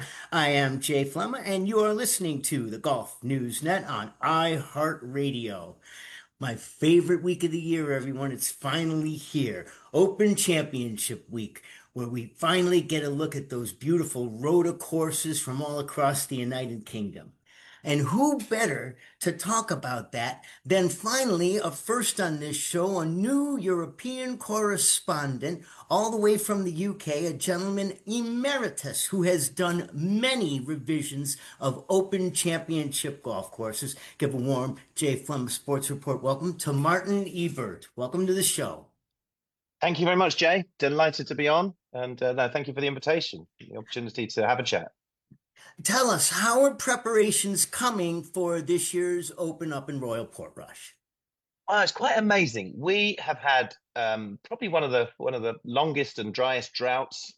I am Jay Flemma, and you are listening to the Golf News Net on iHeartRadio. My favorite week of the year, everyone. It's finally here. Open Championship Week, where we finally get a look at those beautiful rota courses from all across the United Kingdom. And who better to talk about that than finally a first on this show, a new European correspondent all the way from the UK, a gentleman emeritus who has done many revisions of Open Championship golf courses. Give a warm Jay Flem Sports Report welcome to Martin Ebert. Welcome to the show. Thank you very much, Jay. Delighted to be on. And no, thank you for the invitation, the opportunity to have a chat. Tell us, how are preparations coming for this year's Open up in Royal Portrush? Oh, it's quite amazing. We have had probably one of the longest and driest droughts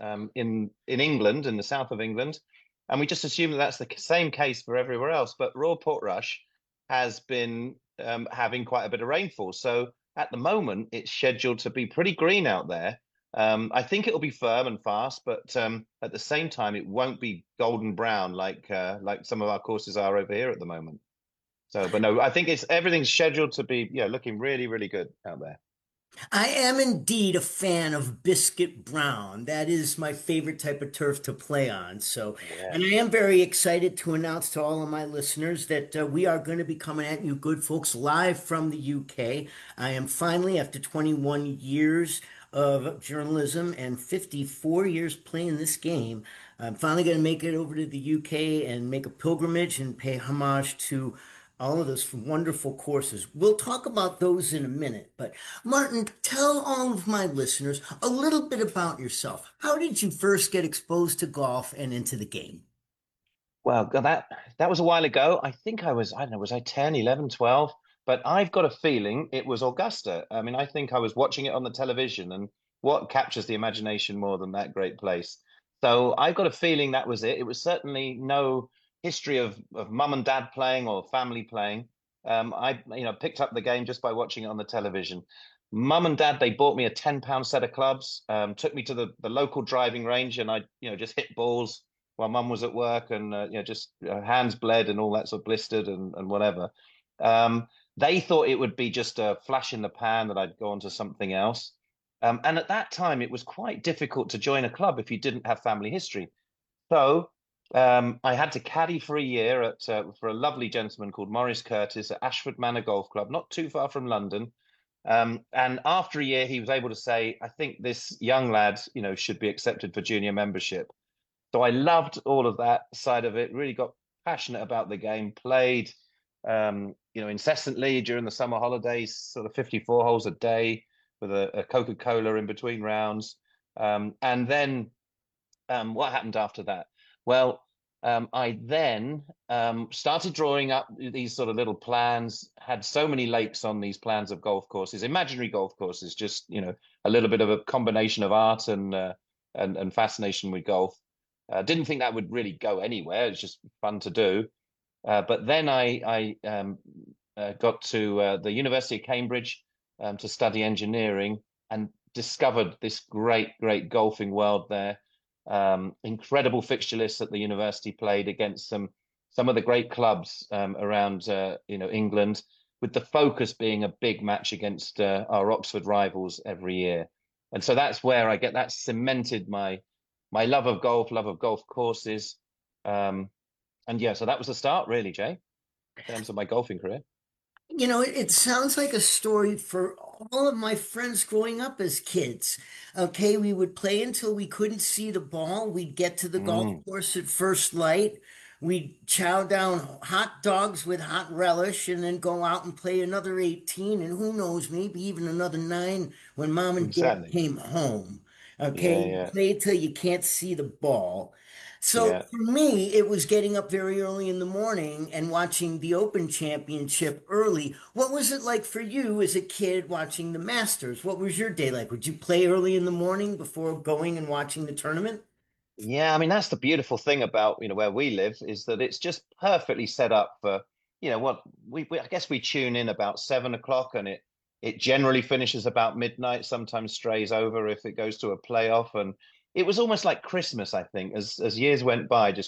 in England, in the south of England, and we just assume that that's the same case for everywhere else. But Royal Portrush has been having quite a bit of rainfall, so at the moment it's scheduled to be pretty green out there. I think it'll be firm and fast, but at the same time it won't be golden brown like some of our courses are over here at the moment. So, but no, I think it's everything's scheduled to be, looking really, really good out there. I am indeed a fan of Biscuit Brown. That is my favorite type of turf to play on. So, Yeah. and I am very excited to announce to all of my listeners that we are going to be coming at you, good folks, live from the UK. I am finally, after 21 years of journalism and 54 years playing this game, I'm finally going to make it over to the UK and make a pilgrimage and pay homage to all of those wonderful courses. We'll talk about those in a minute, but Martin, tell all of my listeners a little bit about yourself. How did you first get exposed to golf and into the game? Well, God, that was a while ago. I think I don't know, was I 10, 11, 12? But I've got a feeling it was Augusta. I mean, I think I was watching it on the television, and what captures the imagination more than that great place? So I've got a feeling that was it. It was certainly no history of mum and dad playing or family playing. I picked up the game just by watching it on the television. Mum and dad, they bought me a £10 set of clubs, took me to the local driving range, and I just hit balls while mum was at work, and just hands bled and all that, sort of blistered and whatever. Um, they thought it would be just a flash in the pan, that I'd go on to something else. And at that time, it was quite difficult to join a club if you didn't have family history. So I had to caddy for a year for a lovely gentleman called Maurice Curtis at Ashford Manor Golf Club, not too far from London. And after a year, he was able to say, "I think this young lad, should be accepted for junior membership." So I loved all of that side of it, really got passionate about the game, played incessantly during the summer holidays, sort of 54 holes a day with a Coca-Cola in between rounds. And then what happened after that? Well, I then started drawing up these sort of little plans, had so many lakes on these plans of golf courses, imaginary golf courses, just, a little bit of a combination of art and fascination with golf. Didn't think that would really go anywhere. It's just fun to do. But then I got to the University of Cambridge to study engineering and discovered this great, great golfing world there. Incredible fixture lists at the university, played against some of the great clubs around England, with the focus being a big match against our Oxford rivals every year. And so that's where I get that cemented my love of golf courses. And yeah, so that was the start, really, Jay, in terms of my golfing career. It sounds like a story for all of my friends growing up as kids. Okay, we would play until we couldn't see the ball. We'd get to the golf Mm, course at first light. We'd chow down hot dogs with hot relish and then go out and play another 18 and who knows, maybe even another nine when mom and dad exactly. came home. Okay, Yeah, you yeah, play till you can't see the ball. So yeah. for me, it was getting up very early in the morning and watching the Open Championship early. What was it like for you as a kid watching the Masters? What was your day like? Would you play early in the morning before going and watching the tournament? Yeah, I mean, that's the beautiful thing about, where we live, is that it's just perfectly set up for, what I guess we tune in about 7 o'clock, and it generally finishes about midnight, sometimes strays over if it goes to a playoff. And it was almost like Christmas, I think, as years went by, just